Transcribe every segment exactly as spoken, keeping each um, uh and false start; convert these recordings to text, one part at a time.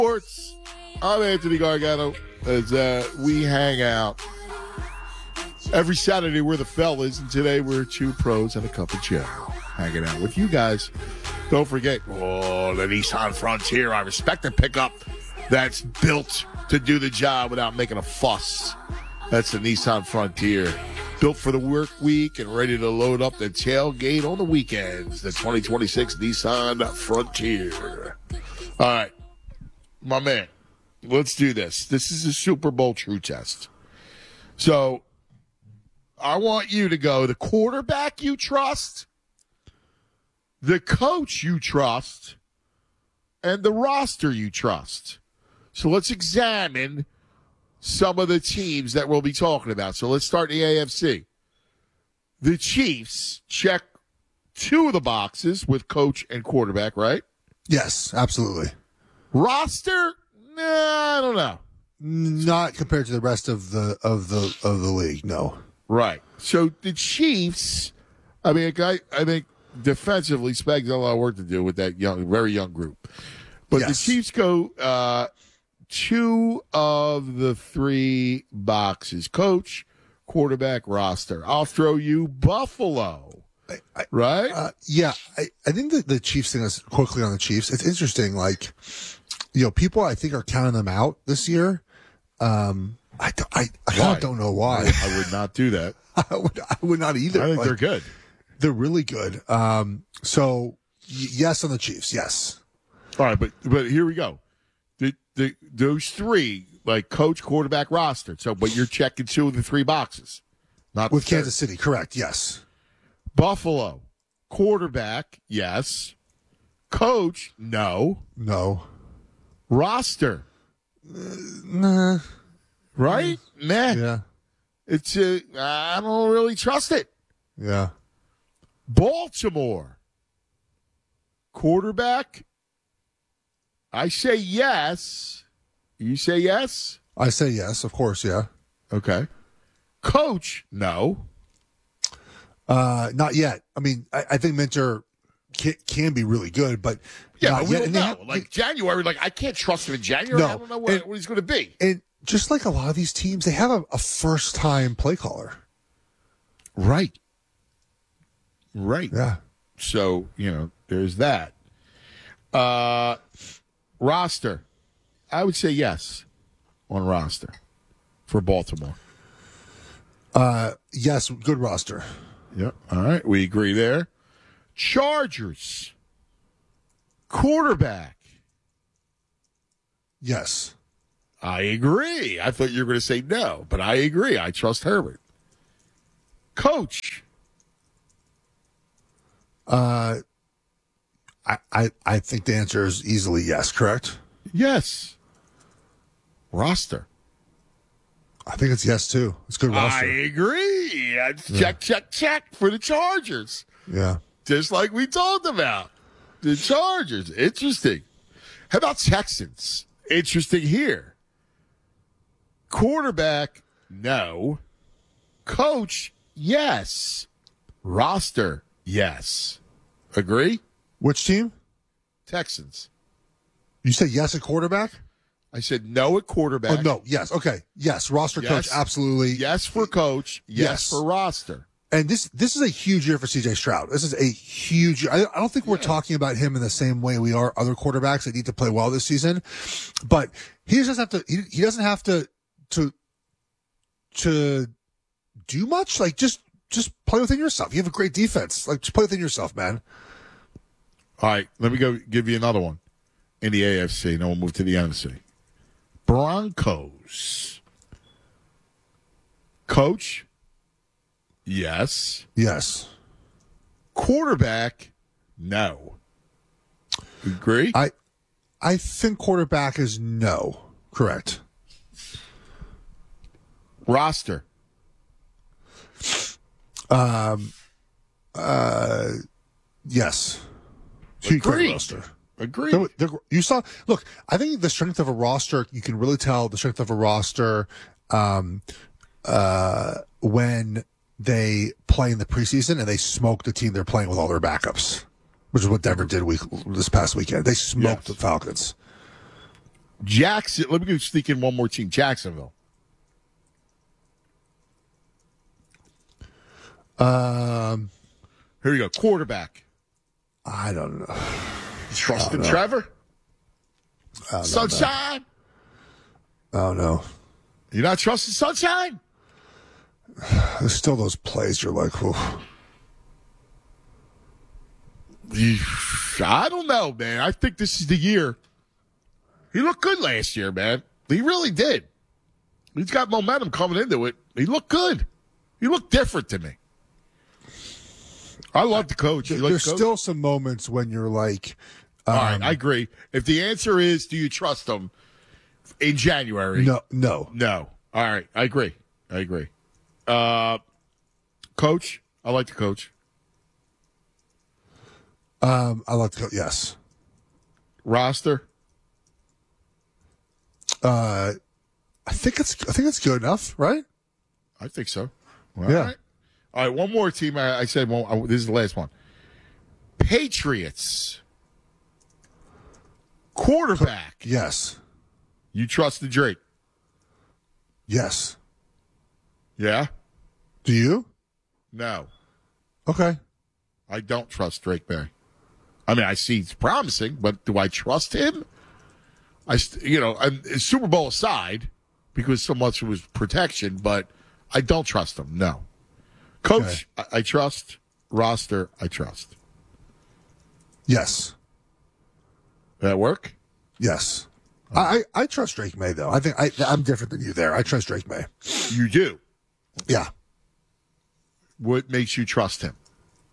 Sports. I'm Anthony Gargano as uh, we hang out every Saturday. We're the fellas, and today we're two pros and a cup of Joe hanging out with you guys. Don't forget, oh, the Nissan Frontier. I respect the pickup that's built to do the job without making a fuss. That's the Nissan Frontier. Built for the work week and ready to load up the tailgate on the weekends. The twenty twenty-six Nissan Frontier. All right, my man, let's do this. This is a Super Bowl true test. So I want you to go the quarterback you trust, the coach you trust, and the roster you trust. So let's examine some of the teams that we'll be talking about. So let's start in the A F C. The Chiefs check two of the boxes with coach and quarterback, right? Yes, absolutely. Roster? Nah, I don't know. Not compared to the rest of the of the of the league, no. Right. So the Chiefs, I mean, I, I think defensively, Spags got a lot of work to do with that young, very young group. But yes. The Chiefs go uh, two of the three boxes: coach, quarterback, roster. I'll throw you Buffalo. I, I, right? Uh, yeah, I, I think that the Chiefs thing is quickly on the Chiefs. It's interesting, like, you know, people I think are counting them out this year. Um, I, I, I kind of don't know why. I would not do that. I, would, I would not either. I think like, they're good. They're really good. Um, so, y- yes on the Chiefs, yes. All right, but but here we go. The, the, those three, like coach, quarterback, roster. So, but you're checking two of the three boxes. Not With Kansas City, correct, yes. Buffalo, quarterback, yes. Coach, no. No. Roster. Uh, nah. Right? Mm. Nah. Yeah. It's uh, I don't really trust it. Yeah. Baltimore, quarterback, I say yes. You say yes? I say yes, of course, yeah. Okay. Coach, no. Uh, not yet. I mean, I, I think Minter can, can be really good, but yeah, not but we yet. don't And know. have, like January, like I can't trust him in January. No. I don't know what, and, what he's going to be. And just like a lot of these teams, they have a, a first-time play caller. Right. Right. Yeah. So, you know, there's that. Uh, roster. I would say yes on roster for Baltimore. Uh, yes, good roster. Yep. All right. We agree there. Chargers. Quarterback. Yes. I agree. I thought you were going to say no, but I agree. I trust Herbert. Coach. Uh, I, I, I think the answer is easily yes, correct? Yes. Roster. I think it's yes, too. It's good roster. I agree. Yeah. Check, check, check for the Chargers. Yeah. Just like we talked about. The Chargers. Interesting. How about Texans? Interesting here. Quarterback, no. Coach, yes. Roster, yes. Agree? Which team? Texans. You said yes at quarterback? I said no at quarterback. Oh, no. Yes. Okay. Yes. Roster Yes. coach. Absolutely. Yes for coach. Yes, Yes. for roster. And this this is a huge year for C J Stroud. This is a huge year. I, I don't think we're yeah. talking about him in the same way we are other quarterbacks that need to play well this season. But he doesn't have to he, he doesn't have to to to do much. Like just just play within yourself. You have a great defense. Like just play within yourself, man. All right, let me go give you another one in the A F C. Then we'll move to the N F C. Broncos. Coach? Yes. Yes. Quarterback? No. Agree? I I think quarterback is no. Correct. Roster? Um. Uh. Yes. Huge Agreed. roster. Agreed. They're, they're, you saw. Look, I think the strength of a roster. You can really tell the strength of a roster um, uh, when they play in the preseason and they smoke the team they're playing with all their backups, which is what Denver did week this past weekend. They smoked yes. the Falcons. Jackson. Let me go sneak in one more team. Jacksonville. Um, Here you go. Quarterback. I don't know. Trust in know. Trevor? I don't Sunshine? know. I don't know. You're not trusting Sunshine? There's still those plays you're like, whew. You- I don't know, man. I think this is the year. He looked good last year, man. He really did. He's got momentum coming into it. He looked good. He looked different to me. I love the coach. You like There's the coach? still some moments when you're like, um, All right, I agree. If the answer is, do you trust him in January? no, no. No. All right, I agree. I agree. Uh, coach? I like the coach. Um, I like to go, yes. Roster? Uh, I think it's, I think it's good enough, right? I think so. All Yeah. right. All right, one more team. I, I said one, I, this is the last one. Patriots. Quarterback. Yes. You trust the Drake? Yes. Yeah? Do you? No. Okay. I don't trust Drake May. I mean, I see he's promising, but do I trust him? I, st- you know, I'm, Super Bowl aside, because so much was protection, but I don't trust him. No. Coach, Okay. I, I trust. Roster, I trust. Yes. That work? Yes. I, I trust Drake May, though. I think I, I'm different than you there. I trust Drake May. You do. Yeah. What makes you trust him?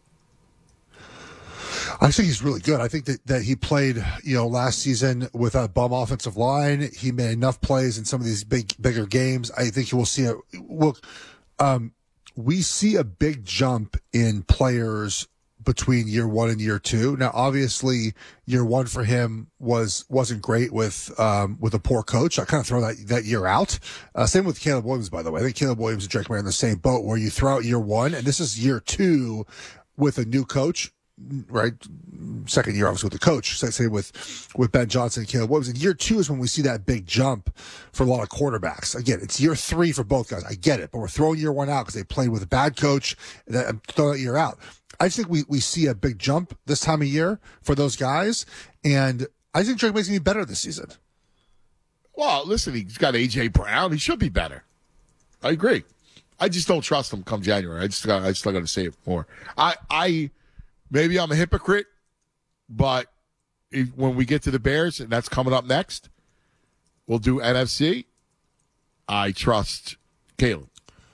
I think he's really good. I think that, that he played, you know, last season with a bum offensive line. He made enough plays in some of these big, bigger games. I think we'll see a, look, um, we see a big jump in players between year one and year two. Now, obviously, year one for him was wasn't great with um, with a poor coach. I kind of throw that that year out. Uh, same with Caleb Williams, by the way. I think Caleb Williams and Drake May are in the same boat, where you throw out year one, and this is year two with a new coach. Right, second year obviously with the coach. So say with with Ben Johnson and Caleb Williams. And year two is when we see that big jump for a lot of quarterbacks. Again, it's year three for both guys. I get it, but we're throwing year one out because they played with a bad coach. And I'm throwing that year out. I just think we we see a big jump this time of year for those guys, and I think Drake May's gonna be better this season. Well, listen, he's got A J Brown. He should be better. I agree. I just don't trust him come January. I just got I still got to say it more. I I. Maybe I'm a hypocrite, but if, when we get to the Bears, and that's coming up next, we'll do N F C. I trust Caleb.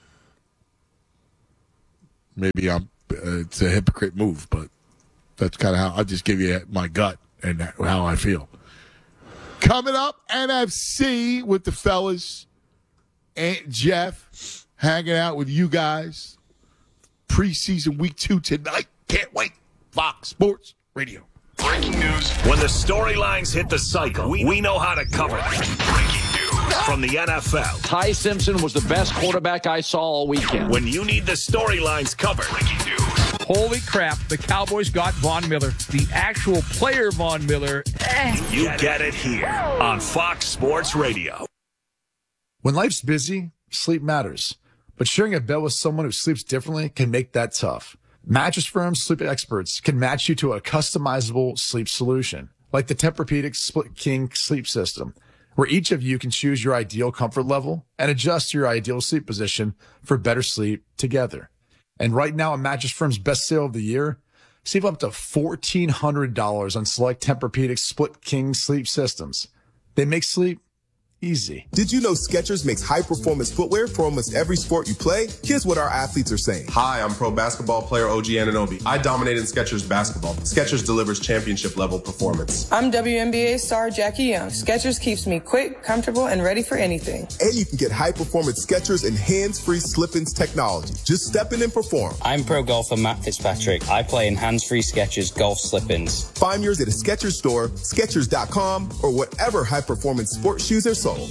Maybe I'm. Uh, it's a hypocrite move, but that's kind of how I just give you my gut and how I feel. Coming up, N F C with the fellas, Aunt Jeff hanging out with you guys. Preseason week two tonight. Can't wait. Fox Sports Radio. Breaking news. When the storylines hit the cycle, we, we know how to cover them. Breaking news from the N F L. Ty Simpson was the best quarterback I saw all weekend. When you need the storylines covered. Breaking news. Holy crap, the Cowboys got Von Miller. The actual player Von Miller. Eh. You get it here on Fox Sports Radio. When life's busy, sleep matters. But sharing a bed with someone who sleeps differently can make that tough. Mattress Firm's sleep experts can match you to a customizable sleep solution, like the Tempur-Pedic Split King sleep system, where each of you can choose your ideal comfort level and adjust your ideal sleep position for better sleep together. And right now, at Mattress Firm's best sale of the year, save up to fourteen hundred dollars on select Tempur-Pedic Split King sleep systems. They make sleep easy. Did you know Skechers makes high-performance footwear for almost every sport you play? Here's what our athletes are saying. Hi, I'm pro basketball player O G Anunoby. I dominate in Skechers basketball. Skechers delivers championship-level performance. I'm W N B A star Jackie Young. Skechers keeps me quick, comfortable, and ready for anything. And you can get high-performance Skechers and hands-free slip-ins technology. Just step in and perform. I'm pro golfer Matt Fitzpatrick. I play in hands-free Skechers golf slip-ins. Find yours at a Skechers store, Skechers dot com, or whatever high-performance sports shoes are sold.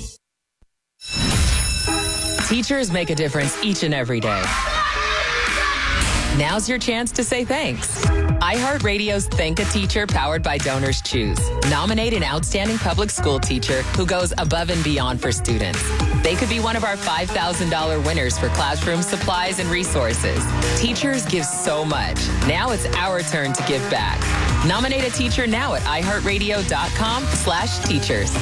Teachers make a difference each and every day. Now's your chance to say thanks. I iHeartRadio's Thank a Teacher powered by Donors Choose. Nominate an outstanding public school teacher who goes above and beyond for students. They could be one of our five thousand dollars winners for classroom supplies and resources. Teachers give so much. Now it's our turn to give back. Nominate a teacher now at iHeartRadio.com slash teachers.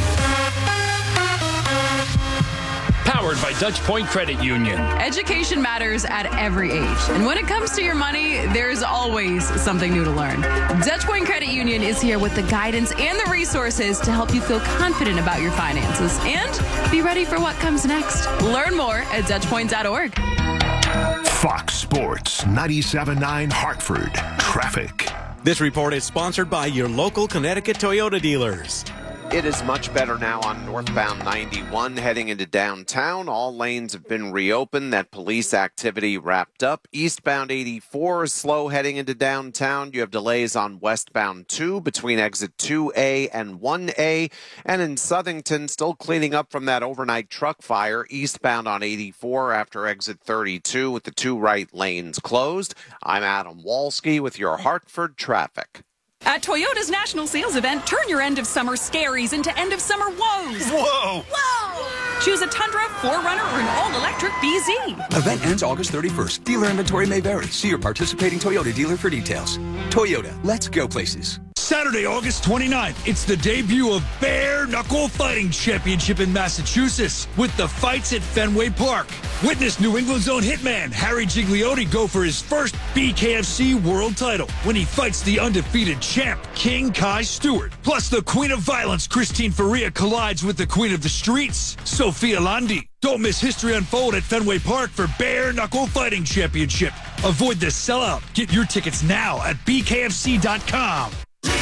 Powered by Dutch Point Credit Union. Education matters at every age. And when it comes to your money, there's always something new to learn. Dutch Point Credit Union is here with the guidance and the resources to help you feel confident about your finances and be ready for what comes next. Learn more at dutch point dot org. Fox Sports ninety-seven point nine Hartford. Traffic. This report is sponsored by your local Connecticut Toyota dealers. It is much better now on northbound ninety-one heading into downtown. All lanes have been reopened. That police activity wrapped up. Eastbound eighty-four is slow heading into downtown. You have delays on westbound two between exit two A and one A. And in Southington, still cleaning up from that overnight truck fire. Eastbound on eighty-four after exit thirty-two with the two right lanes closed. I'm Adam Walski with your Hartford traffic. At Toyota's National Sales Event, turn your end-of-summer scaries into end-of-summer woes. Whoa! Whoa! Choose a Tundra, four runner, or an all-electric B Z. Event ends August thirty-first. Dealer inventory may vary. See your participating Toyota dealer for details. Toyota, let's go places. Saturday, August twenty-ninth, it's the debut of Bare Knuckle Fighting Championship in Massachusetts with the fights at Fenway Park. Witness New England's own hitman, Harry Gigliotti, go for his first B K F C world title when he fights the undefeated champ, King Kai Stewart. Plus, the Queen of Violence, Christine Faria, collides with the Queen of the Streets, Sophia Landi. Don't miss history unfold at Fenway Park for Bare Knuckle Fighting Championship. Avoid the sellout. Get your tickets now at b k f c dot com.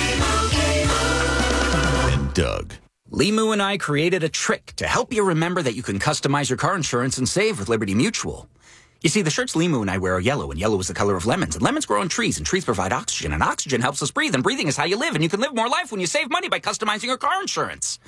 And Doug. Limu and I created a trick to help you remember that you can customize your car insurance and save with Liberty Mutual. You see, the shirts Limu and I wear are yellow, and yellow is the color of lemons, and lemons grow on trees, and trees provide oxygen, and oxygen helps us breathe, and breathing is how you live, and you can live more life when you save money by customizing your car insurance.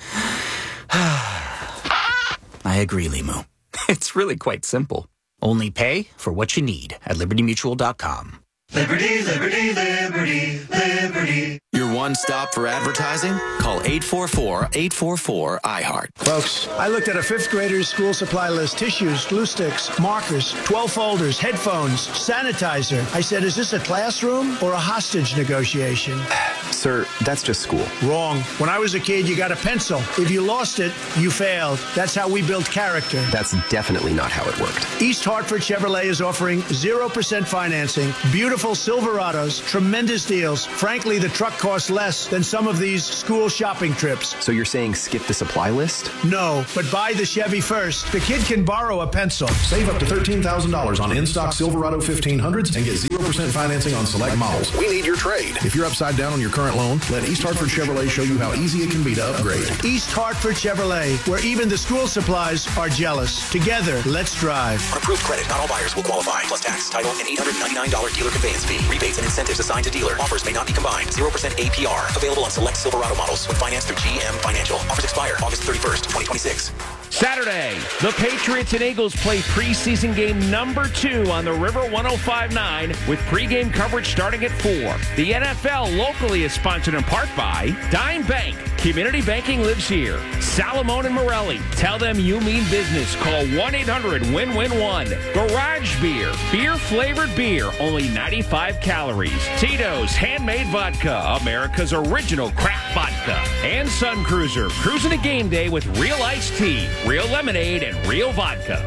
I agree, Limu. It's really quite simple. Only pay for what you need at liberty mutual dot com. Liberty, liberty, liberty, liberty. Your one stop for advertising? Call eight four four, eight four four, I heart. Folks, I looked at a fifth grader's school supply list. Tissues, glue sticks, markers, twelve folders, headphones, sanitizer. I said, is this a classroom or a hostage negotiation? Sir, that's just school. Wrong. When I was a kid, you got a pencil. If you lost it, you failed. That's how we build character. That's definitely not how it worked. East Hartford Chevrolet is offering zero percent financing, beautiful Silverados, tremendous deals. Frankly, the truck costs less than some of these school shopping trips. So you're saying skip the supply list? No, but buy the Chevy first. The kid can borrow a pencil. Save up to thirteen thousand dollars on in-stock Silverado fifteen hundreds and get zero percent financing on select models. We need your trade. If you're upside down on your current loan, let East Hartford Chevrolet show you how easy it can be to upgrade. East Hartford Chevrolet, where even the school supplies are jealous. Together, let's drive. On approved credit, not all buyers will qualify. Plus tax, title, and eight hundred ninety-nine dollars dealer conveyance fee. Rebates and incentives assigned to dealer. Offers may not be combined. zero percent A P R. Available on select Silverado models when financed through G M Financial. Offers expire August thirty-first, twenty twenty-six. Saturday, the Patriots and Eagles play preseason game number two on the River one oh five point nine with pregame coverage starting at four. The N F L locally is sponsored in part by Dime Bank. Community banking lives here. Salamone and Morelli. Tell them you mean business. Call one eight hundred win win one. Garage Beer. Beer-flavored beer. Only ninety-five calories. Tito's Handmade Vodka. America's original craft vodka. And Sun Cruiser. Cruising a game day with real iced tea, real lemonade, and real vodka.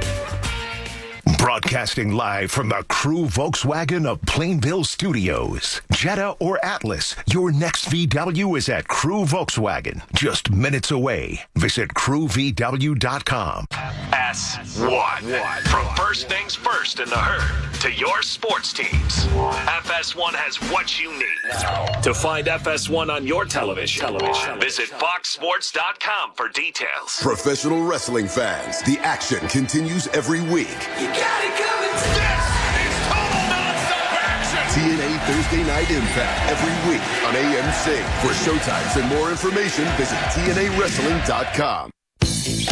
Broadcasting live from the Crew Volkswagen of Plainville Studios. Jetta or Atlas, your next V W is at Crew Volkswagen. Just minutes away. Visit crew v w dot com. S one. From first things first in the herd to your sports teams. F S one has what you need. To find F S one on your television, television. visit fox sports dot com for details. Professional wrestling fans, the action continues every week. You got it coming. This is total nonstop action. T N A Thursday Night Impact every week on A M C. For showtimes and more information, visit T N A wrestling dot com.